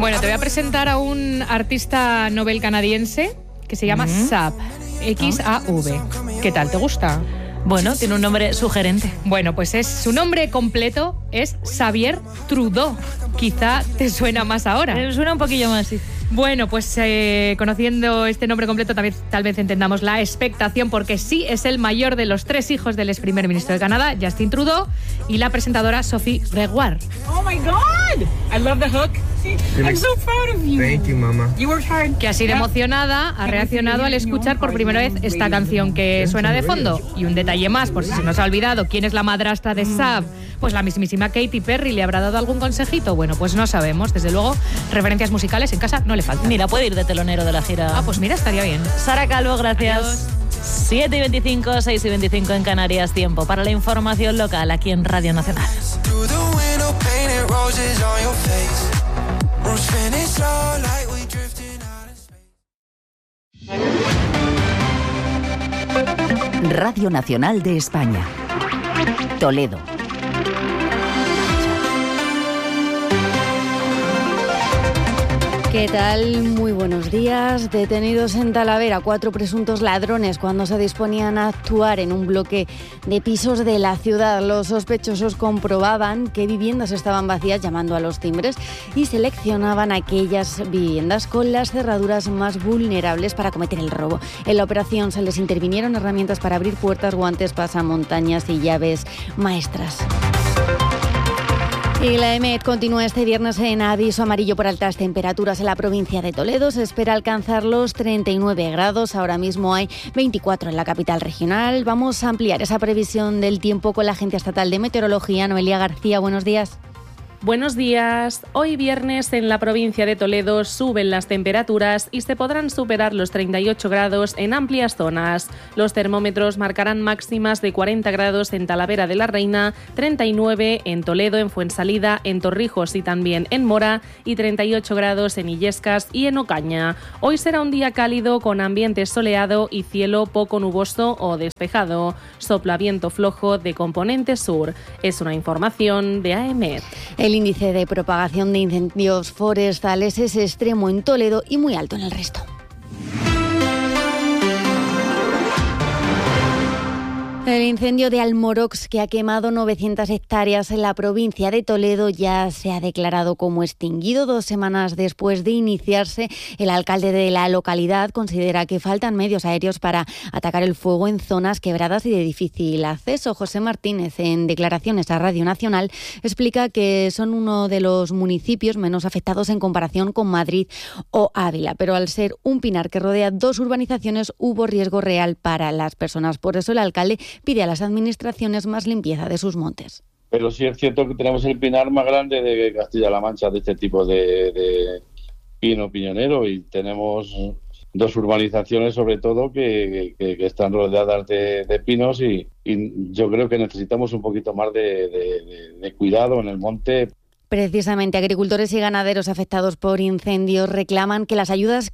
Bueno, te voy a presentar a un artista Nobel canadiense que se llama Xav, X-A-V. ¿Qué tal? ¿Te gusta? Bueno, tiene un nombre sugerente. Bueno, pues su nombre completo es Xavier Trudeau. Quizá te suena más ahora. Me suena un poquillo más, sí. Bueno, pues conociendo este nombre completo tal vez entendamos la expectación, porque sí es el mayor de los 3 hijos del ex primer ministro de Canadá, Justin Trudeau, y la presentadora Sophie Gregoire. Oh my God! I love the hook. I'm so proud of you. Thank you, mama. You worked hard. Que así de emocionada ha reaccionado al escuchar por primera vez esta canción que suena de fondo. Y un detalle más, por si se nos ha olvidado, ¿quién es la madrastra de Xav? Pues la mismísima Katy Perry. ¿Le habrá dado algún consejito? Bueno, pues no sabemos. Desde luego, referencias musicales en casa no le faltan. Mira, puede ir de telonero de la gira. Ah, pues mira, estaría bien. Sara Calvo, gracias. Adiós. 7:25, 6:25 en Canarias. Tiempo para la información local aquí en Radio Nacional. Radio Nacional de España. Toledo. ¿Qué tal? Muy buenos días. Detenidos en Talavera 4 presuntos ladrones cuando se disponían a actuar en un bloque de pisos de la ciudad. Los sospechosos comprobaban qué viviendas estaban vacías llamando a los timbres y seleccionaban aquellas viviendas con las cerraduras más vulnerables para cometer el robo. En la operación se les intervinieron herramientas para abrir puertas, guantes, pasamontañas y llaves maestras. Y la EMET continúa este viernes en aviso amarillo por altas temperaturas en la provincia de Toledo. Se espera alcanzar los 39 grados. Ahora mismo hay 24 en la capital regional. Vamos a ampliar esa previsión del tiempo con la Agencia Estatal de Meteorología. Noelia García, buenos días. Buenos días. Hoy viernes en la provincia de Toledo suben las temperaturas y se podrán superar los 38 grados en amplias zonas. Los termómetros marcarán máximas de 40 grados en Talavera de la Reina, 39 en Toledo, en Fuensalida, en Torrijos y también en Mora y 38 grados en Illescas y en Ocaña. Hoy será un día cálido con ambiente soleado y cielo poco nuboso o despejado. Sopla viento flojo de componente sur. Es una información de AEMET. El índice de propagación de incendios forestales es extremo en Toledo y muy alto en el resto. El incendio de Almorox, que ha quemado 900 hectáreas en la provincia de Toledo, ya se ha declarado como extinguido. 2 semanas después de iniciarse, el alcalde de la localidad considera que faltan medios aéreos para atacar el fuego en zonas quebradas y de difícil acceso. José Martínez, en declaraciones a Radio Nacional, explica que son uno de los municipios menos afectados en comparación con Madrid o Ávila, pero al ser un pinar que rodea 2 urbanizaciones hubo riesgo real para las personas. Por eso el alcalde pide a las administraciones más limpieza de sus montes. Pero sí es cierto que tenemos el pinar más grande de Castilla-La Mancha, de este tipo de pino piñonero, y tenemos 2 urbanizaciones sobre todo que están rodeadas de pinos y yo creo que necesitamos un poquito más de cuidado en el monte. Precisamente, agricultores y ganaderos afectados por incendios reclaman que las ayudas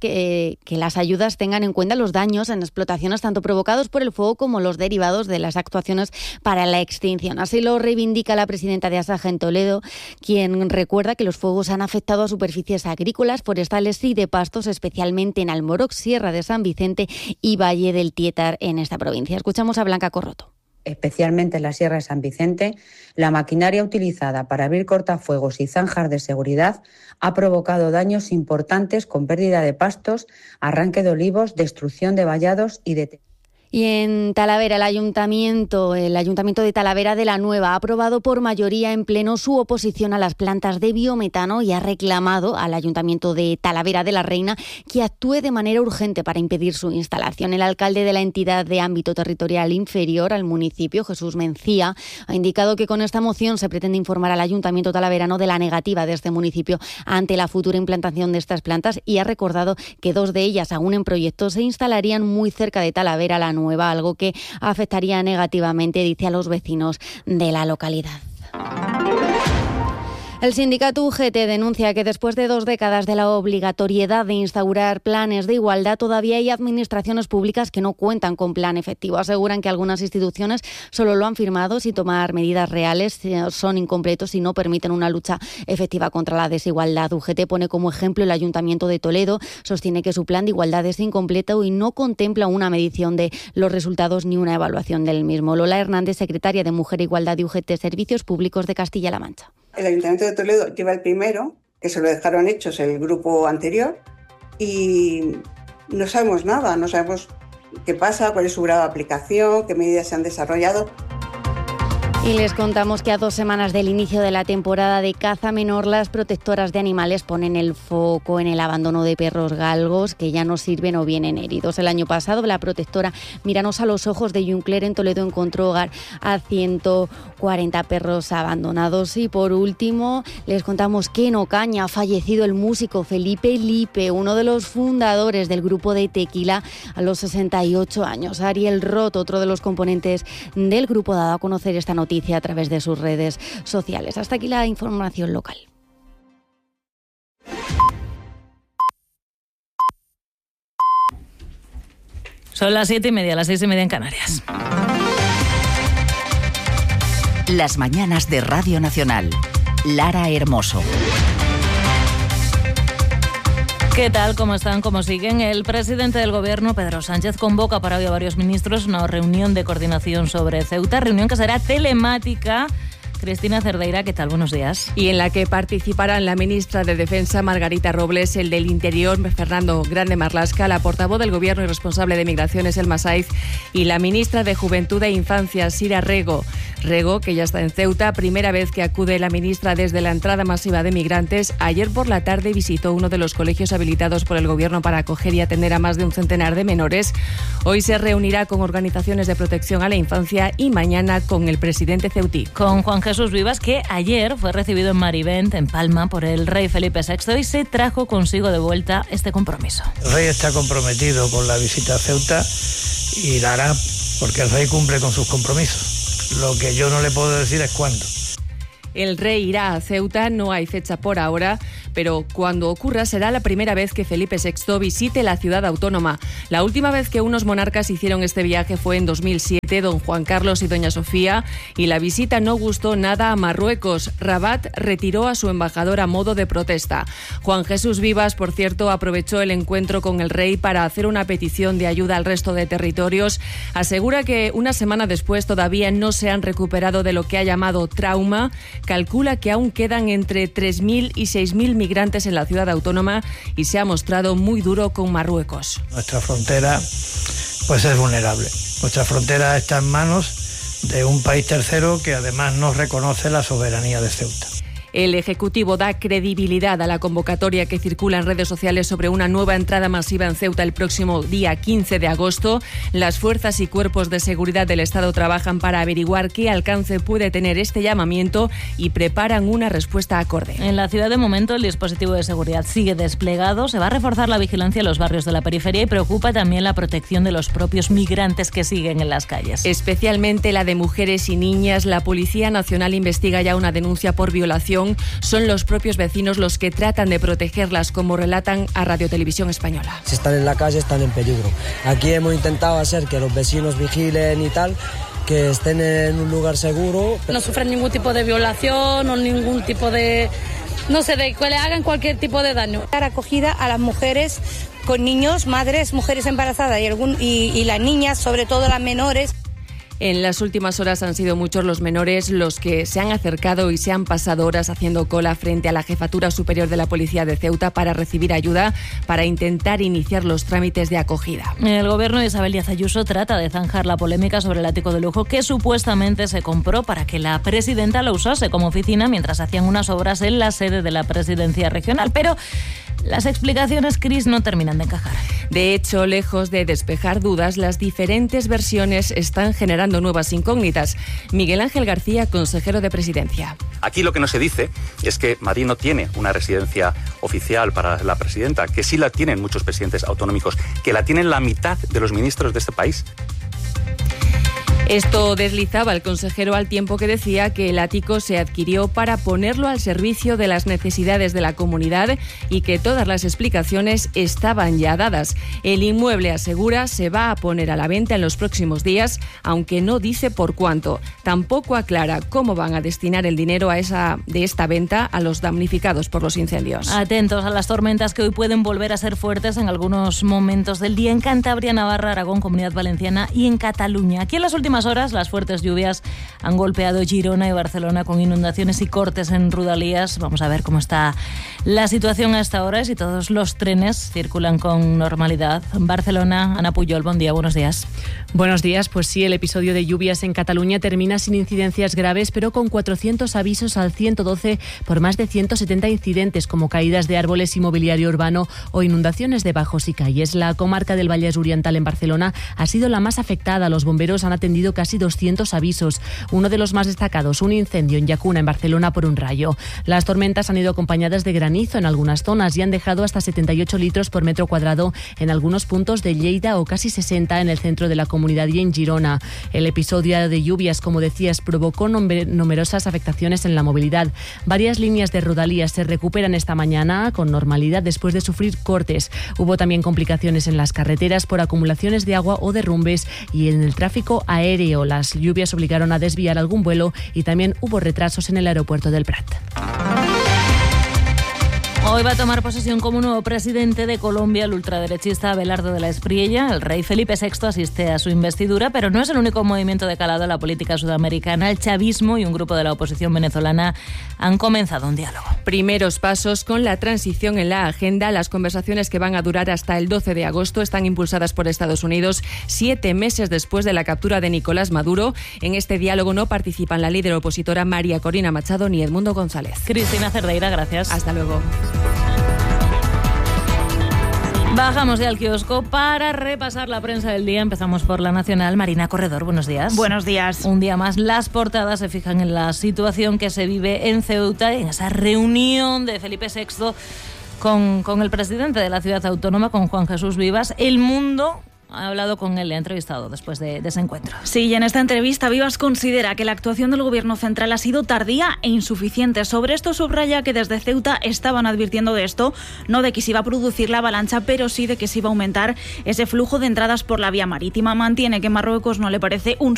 tengan en cuenta los daños en explotaciones tanto provocados por el fuego como los derivados de las actuaciones para la extinción. Así lo reivindica la presidenta de Asaja en Toledo, quien recuerda que los fuegos han afectado a superficies agrícolas, forestales y de pastos, especialmente en Almorox, Sierra de San Vicente y Valle del Tietar en esta provincia. Escuchamos a Blanca Corroto. Especialmente en la Sierra de San Vicente, la maquinaria utilizada para abrir cortafuegos y zanjas de seguridad ha provocado daños importantes con pérdida de pastos, arranque de olivos, destrucción de vallados y de... Y en Talavera, el Ayuntamiento de Talavera de la Nueva ha aprobado por mayoría en pleno su oposición a las plantas de biometano y ha reclamado al Ayuntamiento de Talavera de la Reina que actúe de manera urgente para impedir su instalación. El alcalde de la entidad de ámbito territorial inferior al municipio, Jesús Mencía, ha indicado que con esta moción se pretende informar al Ayuntamiento talaverano de la negativa de este municipio ante la futura implantación de estas plantas y ha recordado que 2 de ellas, aún en proyecto, se instalarían muy cerca de Talavera la Nueva, algo que afectaría negativamente, dice, a los vecinos de la localidad. El sindicato UGT denuncia que después de 2 décadas de la obligatoriedad de instaurar planes de igualdad, todavía hay administraciones públicas que no cuentan con plan efectivo. Aseguran que algunas instituciones solo lo han firmado sin tomar medidas reales, son incompletos y no permiten una lucha efectiva contra la desigualdad. UGT pone como ejemplo el Ayuntamiento de Toledo. Sostiene que su plan de igualdad es incompleto y no contempla una medición de los resultados ni una evaluación del mismo. Lola Hernández, secretaria de Mujer e Igualdad de UGT Servicios Públicos de Castilla-La Mancha. El Ayuntamiento de Toledo lleva el primero, que se lo dejaron hechos el grupo anterior, y no sabemos nada, no sabemos qué pasa, cuál es su grado de aplicación, qué medidas se han desarrollado. Y les contamos que a 2 semanas del inicio de la temporada de caza menor, las protectoras de animales ponen el foco en el abandono de perros galgos que ya no sirven o vienen heridos. El año pasado, la protectora Míranos a los Ojos de Juncler en Toledo encontró hogar a 140 perros abandonados. Y por último, les contamos que en Ocaña ha fallecido el músico Felipe Lipe, uno de los fundadores del grupo de Tequila, a los 68 años. Ariel Roth, otro de los componentes del grupo, ha dado a conocer esta noticia a través de sus redes sociales. Hasta aquí la información local. Son las 7:30, las 6:30 en Canarias. Las mañanas de Radio Nacional. Lara Hermoso. ¿Qué tal? ¿Cómo están? ¿Cómo siguen? El presidente del Gobierno, Pedro Sánchez, convoca para hoy a varios ministros una reunión de coordinación sobre Ceuta, reunión que será telemática. Cristina Cerdeira, ¿qué tal? Buenos días. Y en la que participarán la ministra de Defensa, Margarita Robles, el del Interior, Fernando Grande Marlaska, la portavoz del Gobierno y responsable de Migraciones, Elma Saiz, y la ministra de Juventud e Infancia, Sira Rego. Rego, que ya está en Ceuta, primera vez que acude la ministra desde la entrada masiva de migrantes. Ayer por la tarde visitó uno de los colegios habilitados por el Gobierno para acoger y atender a más de un centenar de menores. Hoy se reunirá con organizaciones de protección a la infancia y mañana con el presidente ceutí. Con Juan Jesús Vivas, que ayer fue recibido en Marivent, en Palma, por el rey Felipe VI y se trajo consigo de vuelta este compromiso. El rey está comprometido con la visita a Ceuta y la hará porque el rey cumple con sus compromisos. Lo que yo no le puedo decir es cuándo. El rey irá a Ceuta, no hay fecha por ahora, pero cuando ocurra será la primera vez que Felipe VI visite la ciudad autónoma. La última vez que unos monarcas hicieron este viaje fue en 2007, don Juan Carlos y doña Sofía, y la visita no gustó nada a Marruecos. Rabat retiró a su embajador a modo de protesta. Juan Jesús Vivas, por cierto, aprovechó el encuentro con el rey para hacer una petición de ayuda al resto de territorios. Asegura que una semana después todavía no se han recuperado de lo que ha llamado trauma. Calcula que aún quedan entre 3.000 y 6.000 migrantes en la ciudad autónoma y se ha mostrado muy duro con Marruecos. Nuestra frontera pues es vulnerable. Nuestra frontera está en manos de un país tercero que además no reconoce la soberanía de Ceuta. El Ejecutivo da credibilidad a la convocatoria que circula en redes sociales sobre una nueva entrada masiva en Ceuta el próximo día 15 de agosto. Las fuerzas y cuerpos de seguridad del Estado trabajan para averiguar qué alcance puede tener este llamamiento y preparan una respuesta acorde. En la ciudad, de momento, el dispositivo de seguridad sigue desplegado. Se va a reforzar la vigilancia en los barrios de la periferia y preocupa también la protección de los propios migrantes que siguen en las calles. Especialmente la de mujeres y niñas. La Policía Nacional investiga ya una denuncia por violación. Son los propios vecinos los que tratan de protegerlas, como relatan a Radio Televisión Española. Si están en la calle, están en peligro. Aquí hemos intentado hacer que los vecinos vigilen y tal, que estén en un lugar seguro. No sufren ningún tipo de violación o ningún tipo de... no sé, de que le hagan cualquier tipo de daño. Dar acogida a las mujeres con niños, madres, mujeres embarazadas y las niñas, sobre todo las menores. En las últimas horas han sido muchos los menores los que se han acercado y se han pasado horas haciendo cola frente a la Jefatura Superior de la Policía de Ceuta para recibir ayuda, para intentar iniciar los trámites de acogida. El Gobierno de Isabel Díaz Ayuso trata de zanjar la polémica sobre el ático de lujo que supuestamente se compró para que la presidenta lo usase como oficina mientras hacían unas obras en la sede de la Presidencia Regional. Pero las explicaciones, Cris, no terminan de encajar. De hecho, lejos de despejar dudas, las diferentes versiones están generando nuevas incógnitas. Miguel Ángel García, consejero de Presidencia. Aquí lo que no se dice es que Madrid no tiene una residencia oficial para la presidenta, que sí la tienen muchos presidentes autonómicos, que la tienen la mitad de los ministros de este país. Esto deslizaba el consejero al tiempo que decía que el ático se adquirió para ponerlo al servicio de las necesidades de la comunidad y que todas las explicaciones estaban ya dadas. El inmueble, asegura, se va a poner a la venta en los próximos días, aunque no dice por cuánto. Tampoco aclara cómo van a destinar el dinero de esta venta a los damnificados por los incendios. Atentos a las tormentas que hoy pueden volver a ser fuertes en algunos momentos del día en Cantabria, Navarra, Aragón, Comunidad Valenciana y en Cataluña. Aquí en las últimas horas las fuertes lluvias han golpeado Girona y Barcelona con inundaciones y cortes en Rodalies. Vamos a ver cómo está la situación a esta hora y si todos los trenes circulan con normalidad. Barcelona, Ana Puyol, buen día, buenos días. Buenos días, pues sí, el episodio de lluvias en Cataluña termina sin incidencias graves, pero con 400 avisos al 112 por más de 170 incidentes como caídas de árboles y mobiliario urbano o inundaciones de bajos y calles. La comarca del Vallès Oriental en Barcelona ha sido la más afectada. Los bomberos han atendido casi 200 avisos. Uno de los más destacados, un incendio en Llacuna, en Barcelona, por un rayo. Las tormentas han ido acompañadas de granizo en algunas zonas y han dejado hasta 78 litros por metro cuadrado en algunos puntos de Lleida o casi 60 en el centro de la comunidad y en Girona. El episodio de lluvias, como decías, provocó numerosas afectaciones en la movilidad. Varias líneas de Rodalies se recuperan esta mañana con normalidad después de sufrir cortes. Hubo también complicaciones en las carreteras por acumulaciones de agua o derrumbes y en el tráfico aéreo. Las lluvias obligaron a desviar algún vuelo y también hubo retrasos en el aeropuerto del Prat. Hoy va a tomar posesión como nuevo presidente de Colombia el ultraderechista Abelardo de la Espriella. El rey Felipe VI asiste a su investidura, pero no es el único movimiento de calado en la política sudamericana. El chavismo y un grupo de la oposición venezolana han comenzado un diálogo. Primeros pasos con la transición en la agenda. Las conversaciones que van a durar hasta el 12 de agosto están impulsadas por Estados Unidos 7 meses después de la captura de Nicolás Maduro. En este diálogo no participan la líder opositora María Corina Machado ni Edmundo González. Cristina Cerdeira, gracias. Hasta luego. Bajamos ya al kiosco para repasar la prensa del día. Empezamos por La Nacional. Marina Corredor, buenos días. Buenos días. Un día más, las portadas se fijan en la situación que se vive en Ceuta, en esa reunión de Felipe VI con el presidente de la ciudad autónoma, con Juan Jesús Vivas. El Mundo ha hablado con él, le ha entrevistado después de ese encuentro. Sí, y en esta entrevista Vivas considera que la actuación del gobierno central ha sido tardía e insuficiente. Sobre esto subraya que desde Ceuta estaban advirtiendo de esto, no de que se iba a producir la avalancha, pero sí de que se iba a aumentar ese flujo de entradas por la vía marítima. Mantiene que Marruecos no le parece un